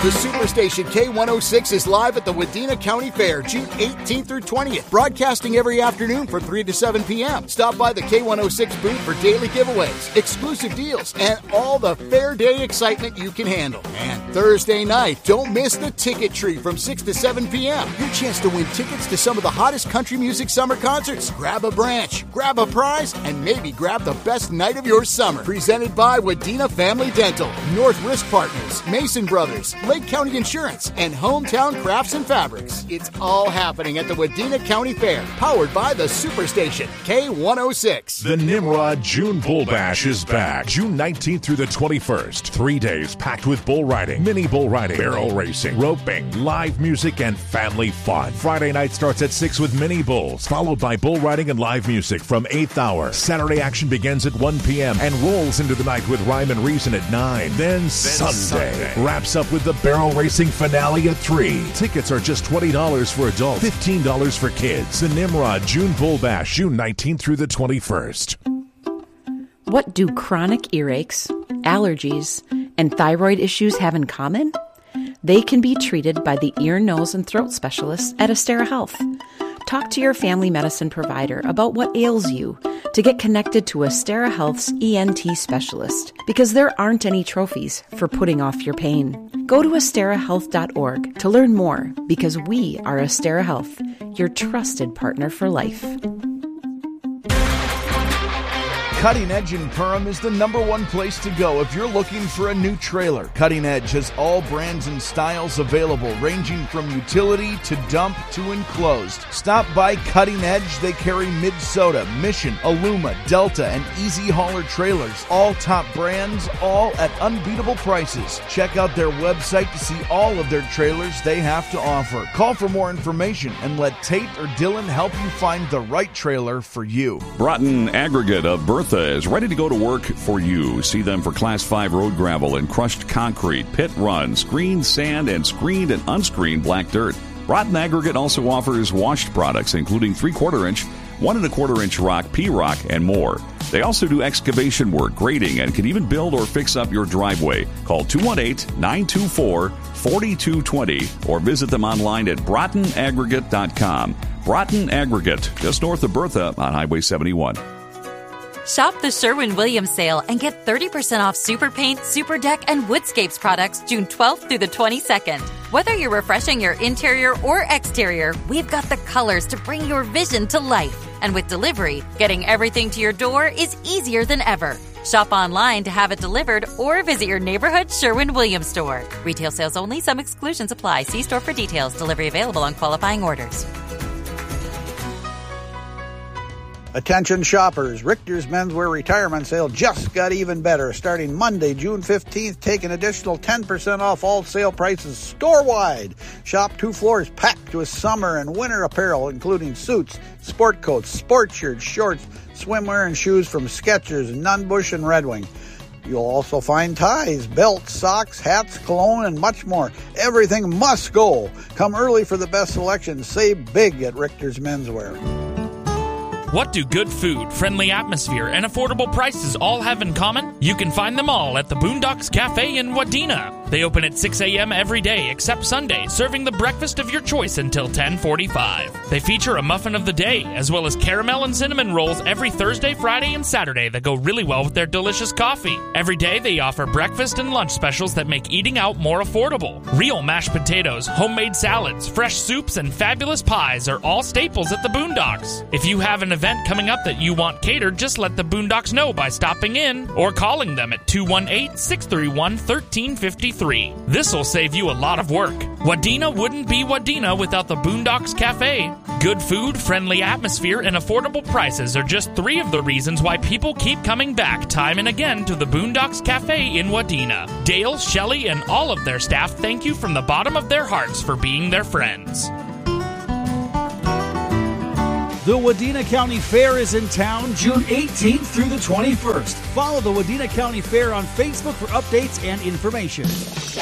The Superstation K106 is live at the Wadena County Fair, June 18th through 20th, broadcasting every afternoon from 3 to 7 p.m. Stop by the K106 booth for daily giveaways, exclusive deals, and all the fair day excitement you can handle. And Thursday night, don't miss the Ticket Tree from 6 to 7 p.m. Your chance to win tickets to some of the hottest country music summer concerts. Grab a branch, grab a prize, and maybe grab the best night of your summer. Presented by Wadena Family Dental, North Risk Partners, Mason Brothers, Lake County Insurance, and Hometown Crafts and Fabrics. It's all happening at the Wadena County Fair, powered by the Superstation K106. The Nimrod June Bull Bash is back, June 19th through the 21st. 3 days packed with bull riding, mini bull riding, barrel racing, roping, live music, and family fun. Friday night starts at 6 with mini bulls, followed by bull riding and live music from 8th hour. Saturday action begins at 1 p.m. and rolls into the night with Rhyme and Reason at 9. Then Sunday wraps up with the barrel racing finale at 3. Tickets are just $20 for adults, $15 for kids. The Nimrod June Bull Bash, June 19th through the 21st. What do chronic earaches, allergies, and thyroid issues have in common? They can be treated by the ear, nose, and throat specialists at Astera Health. Talk to your family medicine provider about what ails you to get connected to Astera Health's ENT specialist, because there aren't any trophies for putting off your pain. Go to AsteraHealth.org to learn more, because we are Astera Health, your trusted partner for life. Cutting Edge in Perham is the #1 place to go if you're looking for a new trailer. Cutting Edge has all brands and styles available, ranging from utility to dump to enclosed. Stop by Cutting Edge. They carry Minnesota, Mission, Aluma, Delta, and Easy Hauler trailers. All top brands, all at unbeatable prices. Check out their website to see all of their trailers they have to offer. Call for more information and let Tate or Dylan help you find the right trailer for you. Broughton Aggregate of Bertha is ready to go to work for you. See them for Class 5 road gravel and crushed concrete, pit run, screened sand, and screened and unscreened black dirt. Broughton Aggregate also offers washed products, including 3/4 inch, 1 1/4 inch rock, P-rock, and more. They also do excavation work, grading, and can even build or fix up your driveway. Call 218-924-4220 or visit them online at BroughtonAggregate.com. Broughton Aggregate, just north of Bertha on Highway 71. Shop the Sherwin-Williams sale and get 30% off Super Paint, Super Deck, and Woodscapes products June 12th through the 22nd. Whether you're refreshing your interior or exterior, we've got the colors to bring your vision to life. And with delivery, getting everything to your door is easier than ever. Shop online to have it delivered or visit your neighborhood Sherwin-Williams store. Retail sales only. Some exclusions apply. See store for details. Delivery available on qualifying orders. Attention shoppers, Richter's Menswear Retirement Sale just got even better. Starting Monday, June 15th, take an additional 10% off all sale prices store-wide. Shop 2 floors packed with summer and winter apparel, including suits, sport coats, sport shirts, shorts, swimwear, and shoes from Skechers, Nunn Bush, and Red Wing. You'll also find ties, belts, socks, hats, cologne, and much more. Everything must go. Come early for the best selection. Save big at Richter's Menswear. What do good food, friendly atmosphere, and affordable prices all have in common? You can find them all at the Boondocks Cafe in Wadena. They open at 6 a.m. every day except Sunday, serving the breakfast of your choice until 10:45. They feature a muffin of the day, as well as caramel and cinnamon rolls every Thursday, Friday, and Saturday that go really well with their delicious coffee. Every day they offer breakfast and lunch specials that make eating out more affordable. Real mashed potatoes, homemade salads, fresh soups, and fabulous pies are all staples at the Boondocks. If you have an event coming up that you want catered, just let the Boondocks know by stopping in or calling them at 218-631-1353. This'll save you a lot of work. Wadena wouldn't be Wadena without the Boondocks Cafe. Good food, friendly atmosphere, and affordable prices are just 3 of the reasons why people keep coming back time and again to the Boondocks Cafe in Wadena. Dale, Shelley, and all of their staff thank you from the bottom of their hearts for being their friends. The Wadena County Fair is in town June 18th through the 21st. Follow the Wadena County Fair on Facebook for updates and information.